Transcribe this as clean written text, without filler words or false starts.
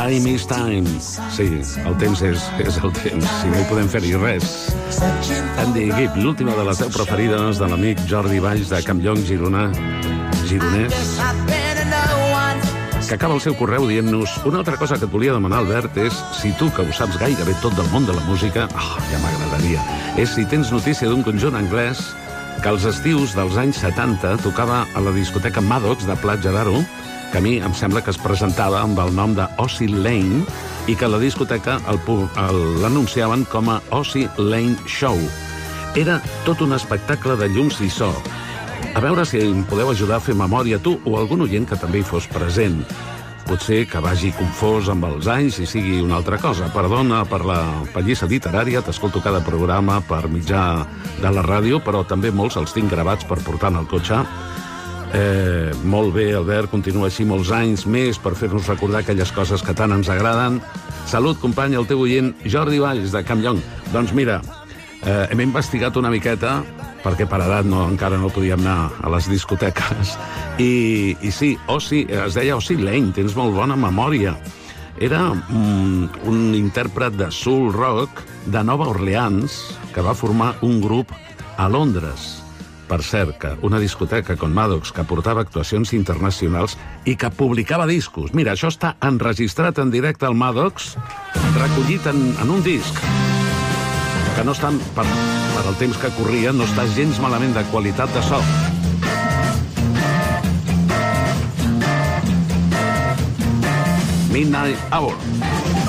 Time is time. Sí, el temps és el temps, i no hi podem fer-hi res. Andy Gibb, l'última de les 10 preferides de l'amic Jordi Valls de Campllong, gironès, que acaba el seu correu dient-nos: una altra cosa que et volia demanar, Albert, és si tu, que ho saps gairebé tot del món de la música, ja m'agradaria, és si tens notícia d'un conjunt anglès que als estius dels anys 70 tocava a la discoteca Maddox de Platja d'Aro, que a mi em sembla que es presentava amb el nom de Ozzy Lane i que la discoteca l'anunciaven com a Ozzy Lane Show. Era tot un espectacle de llums i so. A veure si em podeu ajudar a fer memòria, tu o algun oient que també hi fos present. Potser que vagi confós amb els anys i sigui una altra cosa. Perdona per la pallissa literària, t'escolto cada programa per mitjà de la ràdio, però també molts els tinc gravats per portar en el cotxe. Molt bé, Albert, continua així molts anys més per fer-nos recordar aquelles coses que tant ens agraden. Salut, company, el teu oient Jordi Valls de Campllong. Doncs mira, hem investigat una miqueta, perquè per edat encara no podíem anar a les discoteques, i sí, Ozzy, es deia Ozzy Lane, tens molt bona memòria. Era un intèrpret de soul rock de Nova Orleans que va formar un grup a Londres. Per cert, que una discoteca com Maddox, que portava actuacions internacionals i que publicava discos. Mira, això està enregistrat en directe al Maddox, recollit en un disc, que no estan, per el temps que corria, no està gens malament de qualitat de so. Midnight Hour.